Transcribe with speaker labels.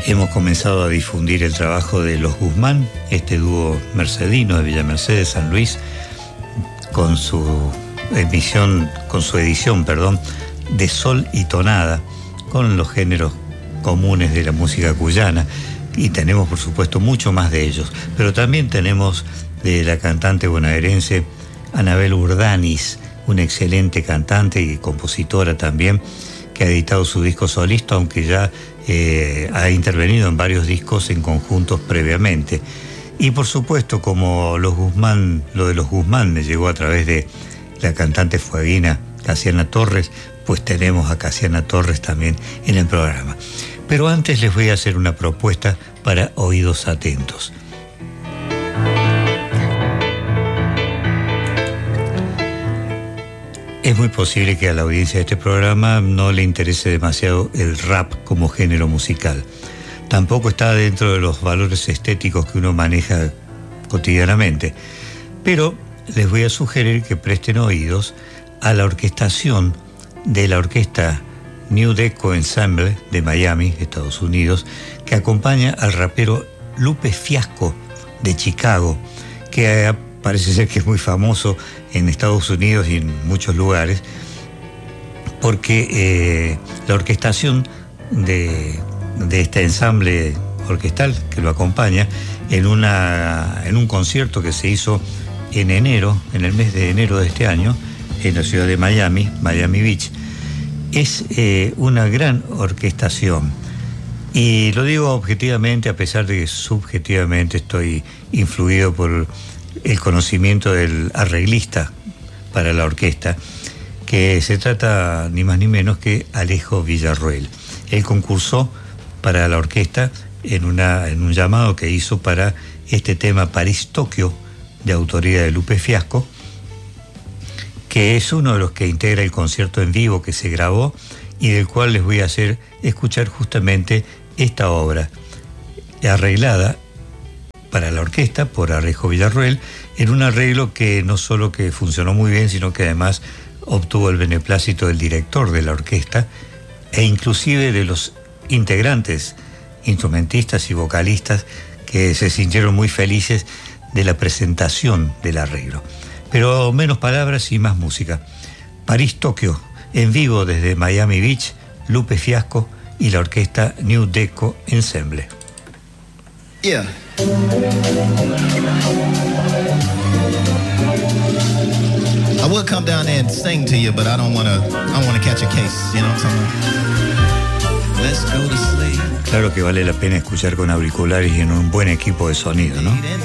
Speaker 1: Hemos comenzado a difundir el trabajo de Los Guzmán, este dúo mercedino de Villa Mercedes, San Luis, con su edición, de Sol y Tonada, con los géneros comunes de la música cuyana, y tenemos por supuesto mucho más de ellos, pero también tenemos de la cantante bonaerense Anabel Urdanis, una excelente cantante y compositora también, que ha editado su disco solista, aunque ya ha intervenido en varios discos en conjuntos previamente. Y por supuesto, como lo de los Guzmán me llegó a través de la cantante fueguina Casiana Torres, pues tenemos a Casiana Torres también en el programa. Pero antes les voy a hacer una propuesta para oídos atentos. Es muy posible que a la audiencia de este programa no le interese demasiado el rap como género musical. Tampoco está dentro de los valores estéticos que uno maneja cotidianamente. Pero les voy a sugerir que presten oídos a la orquestación de la orquesta New Deco Ensemble de Miami, Estados Unidos, que acompaña al rapero Lupe Fiasco de Chicago, que parece ser que es muy famoso en Estados Unidos y en muchos lugares, porque la orquestación de este ensamble orquestal que lo acompaña en un concierto que se hizo en el mes de enero de este año, en la ciudad de Miami Beach, es una gran orquestación. Y lo digo objetivamente, a pesar de que subjetivamente estoy influido por el conocimiento del arreglista para la orquesta, que se trata ni más ni menos que Alejo Villarroel. Él concursó para la orquesta en un llamado que hizo para este tema París-Tokio, de autoría de Lupe Fiasco, que es uno de los que integra el concierto en vivo que se grabó y del cual les voy a hacer escuchar justamente esta obra, arreglada para la orquesta por Alejo Villarroel, en un arreglo que no solo que funcionó muy bien, sino que además obtuvo el beneplácito del director de la orquesta e inclusive de los integrantes, instrumentistas y vocalistas, que se sintieron muy felices de la presentación del arreglo. Pero menos palabras y más música. París-Tokio, en vivo desde Miami Beach, Lupe Fiasco y la orquesta New Deco Ensemble.
Speaker 2: Yeah. I would come down there and sing to you, but I don't want to catch a case, you know what I'm saying? Let's go to sleep.
Speaker 1: Claro que vale la pena escuchar con auriculares y en un buen equipo de sonido, ¿no?